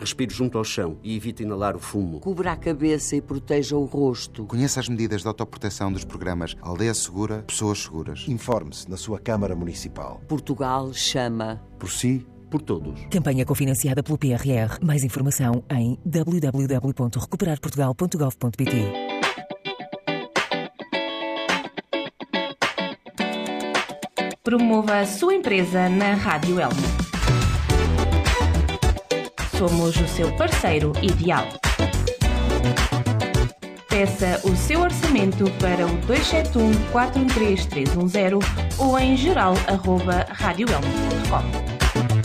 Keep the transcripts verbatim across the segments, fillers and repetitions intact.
Respire junto ao chão e evite inalar o fumo. Cubra a cabeça e proteja o rosto. Conheça as medidas de autoproteção dos programas Aldeia Segura, Pessoas Seguras. Informe-se na sua Câmara Municipal. Portugal chama. Por si, por todos. Campanha cofinanciada pelo P R R. Mais informação em w w w ponto recuperar portugal ponto gov ponto p t. Promova a sua empresa na Rádio Elmo. Somos o seu parceiro ideal. Peça o seu orçamento para o dois sete um, quatro um três, três um zero ou em geral arroba rádio elmo ponto com.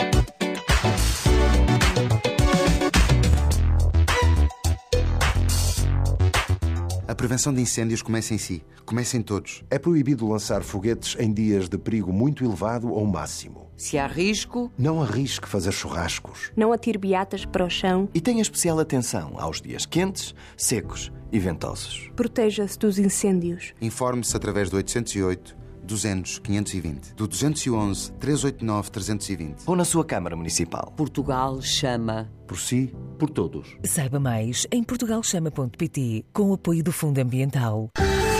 A prevenção de incêndios começa em si. Começa em todos. É proibido lançar foguetes em dias de perigo muito elevado ou máximo. Se há risco, não arrisque fazer churrascos. Não atire beatas para o chão. E tenha especial atenção aos dias quentes, secos e ventosos. Proteja-se dos incêndios. Informe-se através do oitocentos e oito, duzentos, quinhentos e vinte, do duzentos e onze, trezentos e oitenta e nove, trezentos e vinte. Ou na sua Câmara Municipal. Portugal chama. Por si, por todos. Saiba mais em portugal chama ponto p t com o apoio do Fundo Ambiental.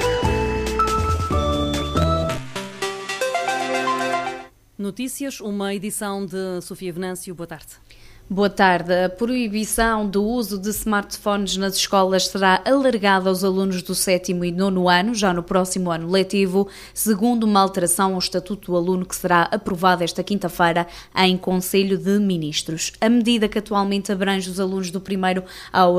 Notícias, uma edição de Sofia Venâncio. Boa tarde. Boa tarde. A proibição do uso de smartphones nas escolas será alargada aos alunos do sétimo e nono ano, já no próximo ano letivo, segundo uma alteração ao Estatuto do Aluno que será aprovada esta quinta-feira em Conselho de Ministros. A medida, que atualmente abrange os alunos do primeiro ao,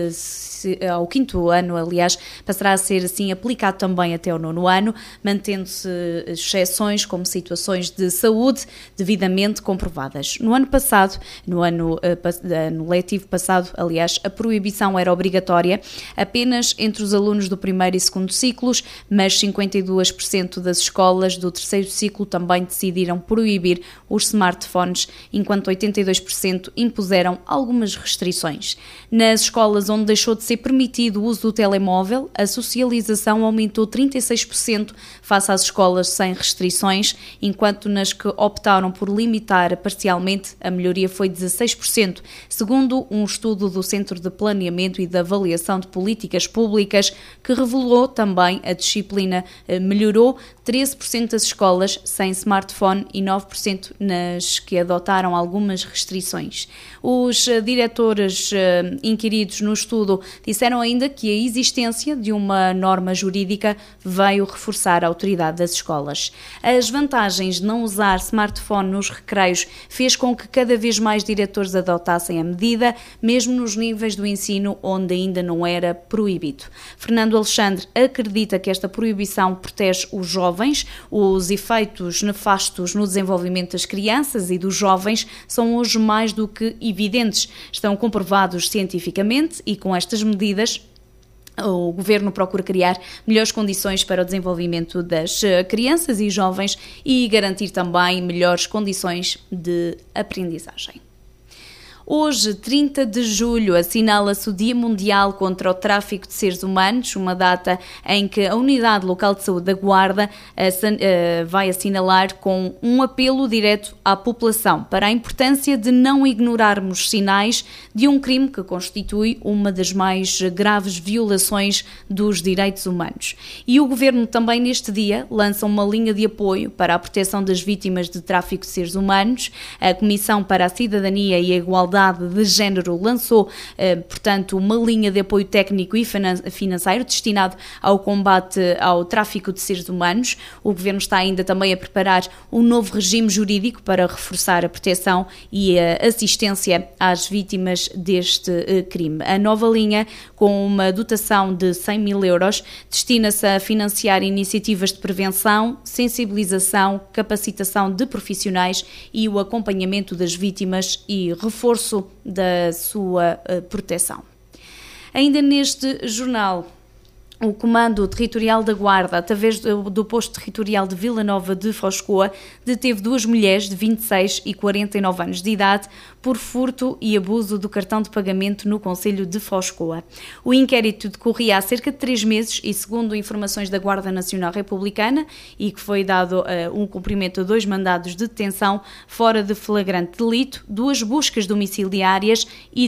ao quinto ano, aliás, passará a ser assim aplicado também até ao nono ano, mantendo-se exceções como situações de saúde devidamente comprovadas. No ano passado, no ano No, no letivo passado, aliás, a proibição era obrigatória apenas entre os alunos do primeiro e segundo ciclos, mas cinquenta e dois por cento das escolas do terceiro ciclo também decidiram proibir os smartphones, enquanto oitenta e dois por cento impuseram algumas restrições. Nas escolas onde deixou de ser permitido o uso do telemóvel, a socialização aumentou trinta e seis por cento face às escolas sem restrições, enquanto nas que optaram por limitar parcialmente, a melhoria foi dezasseis por cento, segundo um estudo do Centro de Planeamento e de Avaliação de Políticas Públicas, que revelou também a disciplina melhorou, treze por cento das escolas sem smartphone e nove por cento nas que adotaram algumas restrições. Os diretores inquiridos no estudo disseram ainda que a existência de uma norma jurídica veio reforçar a autoridade das escolas. As vantagens de não usar smartphone nos recreios fez com que cada vez mais diretores adotassem a medida, mesmo nos níveis do ensino onde ainda não era proibido. Fernando Alexandre acredita que esta proibição protege os jovens. Os efeitos nefastos no desenvolvimento das crianças e dos jovens são hoje mais do que evidentes. Estão comprovados cientificamente e com estas medidas o Governo procura criar melhores condições para o desenvolvimento das crianças e jovens e garantir também melhores condições de aprendizagem. Hoje, trinta de julho, assinala-se o Dia Mundial contra o Tráfico de Seres Humanos, uma data em que a Unidade Local de Saúde da Guarda vai assinalar com um apelo direto à população para a importância de não ignorarmos sinais de um crime que constitui uma das mais graves violações dos direitos humanos. E o Governo também neste dia lança uma linha de apoio para a proteção das vítimas de tráfico de seres humanos. A Comissão para a Cidadania e a Igualdade de Género lançou, eh, portanto, uma linha de apoio técnico e financeiro destinado ao combate ao tráfico de seres humanos. O Governo está ainda também a preparar um novo regime jurídico para reforçar a proteção e a assistência às vítimas deste eh, crime. A nova linha, com uma dotação de cem mil euros, destina-se a financiar iniciativas de prevenção, sensibilização, capacitação de profissionais e o acompanhamento das vítimas e reforço da sua uh, proteção. Ainda neste jornal, o Comando Territorial da Guarda, através do, do posto territorial de Vila Nova de Foscoa, deteve duas mulheres de vinte e seis e quarenta e nove anos de idade por furto e abuso do cartão de pagamento no concelho de Foscoa. O inquérito decorria há cerca de três meses e, segundo informações da Guarda Nacional Republicana, e que foi dado uh, um cumprimento a dois mandados de detenção fora de flagrante delito, duas buscas domiciliárias e